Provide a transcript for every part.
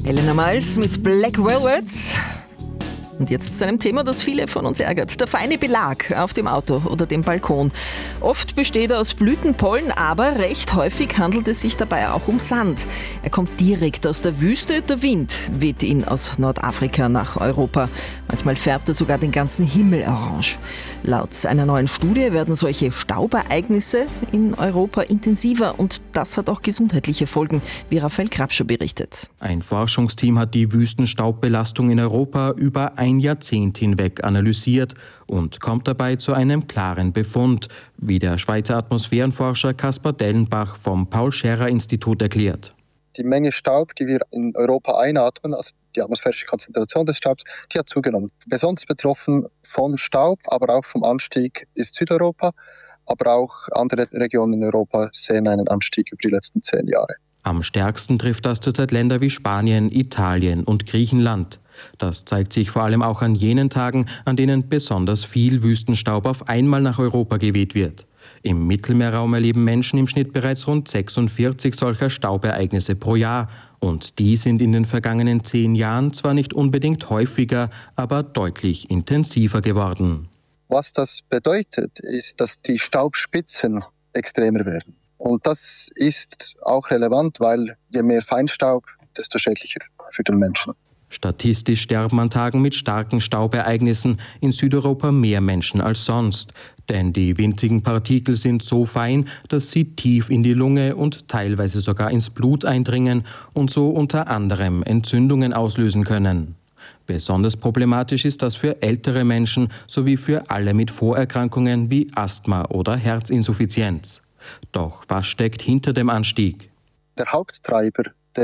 Elena Miles mit Black Velvet. Und jetzt zu einem Thema, das viele von uns ärgert. Der feine Belag auf dem Auto oder dem Balkon. Oft besteht er aus Blütenpollen, aber recht häufig handelt es sich dabei auch um Sand. Er kommt direkt aus der Wüste, der Wind weht ihn aus Nordafrika nach Europa. Manchmal färbt er sogar den ganzen Himmel orange. Laut einer neuen Studie werden solche Staubereignisse in Europa intensiver und das hat auch gesundheitliche Folgen, wie Raphael Krapscher berichtet. Ein Forschungsteam hat die Wüstenstaubbelastung in Europa über ein Jahrzehnt hinweg analysiert und kommt dabei zu einem klaren Befund, wie der Schweizer Atmosphärenforscher Caspar Dellenbach vom Paul-Scherrer-Institut erklärt. Die Menge Staub, die wir in Europa einatmen, also die atmosphärische Konzentration des Staubs, die hat zugenommen. Besonders betroffen vom Staub, aber auch vom Anstieg ist Südeuropa, aber auch andere Regionen in Europa sehen einen Anstieg über die letzten 10 Jahre. Am stärksten trifft das zurzeit Länder wie Spanien, Italien und Griechenland. Das zeigt sich vor allem auch an jenen Tagen, an denen besonders viel Wüstenstaub auf einmal nach Europa geweht wird. Im Mittelmeerraum erleben Menschen im Schnitt bereits rund 46 solcher Staubereignisse pro Jahr. Und die sind in den vergangenen 10 Jahren zwar nicht unbedingt häufiger, aber deutlich intensiver geworden. Was das bedeutet, ist, dass die Staubspitzen extremer werden. Und das ist auch relevant, weil je mehr Feinstaub, desto schädlicher für den Menschen. Statistisch sterben an Tagen mit starken Staubereignissen in Südeuropa mehr Menschen als sonst. Denn die winzigen Partikel sind so fein, dass sie tief in die Lunge und teilweise sogar ins Blut eindringen und so unter anderem Entzündungen auslösen können. Besonders problematisch ist das für ältere Menschen sowie für alle mit Vorerkrankungen wie Asthma oder Herzinsuffizienz. Doch was steckt hinter dem Anstieg? Der Haupttreiber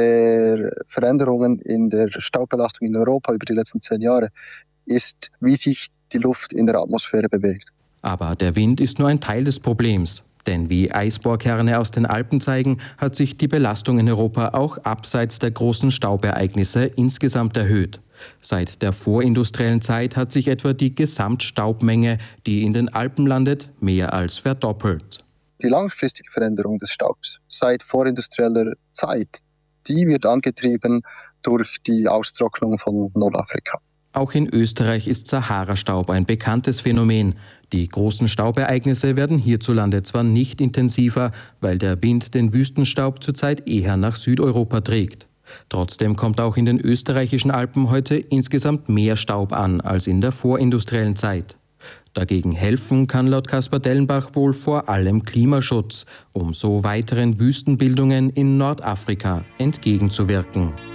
der Veränderungen in der Staubbelastung in Europa über die letzten 10 Jahre ist, wie sich die Luft in der Atmosphäre bewegt. Aber der Wind ist nur ein Teil des Problems. Denn wie Eisbohrkerne aus den Alpen zeigen, hat sich die Belastung in Europa auch abseits der großen Staubereignisse insgesamt erhöht. Seit der vorindustriellen Zeit hat sich etwa die Gesamtstaubmenge, die in den Alpen landet, mehr als verdoppelt. Die langfristige Veränderung des Staubs seit vorindustrieller Zeit, die wird angetrieben durch die Austrocknung von Nordafrika. Auch in Österreich ist Sahara-Staub ein bekanntes Phänomen. Die großen Staubereignisse werden hierzulande zwar nicht intensiver, weil der Wind den Wüstenstaub zurzeit eher nach Südeuropa trägt. Trotzdem kommt auch in den österreichischen Alpen heute insgesamt mehr Staub an als in der vorindustriellen Zeit. Dagegen helfen kann laut Caspar Dellenbach wohl vor allem Klimaschutz, um so weiteren Wüstenbildungen in Nordafrika entgegenzuwirken.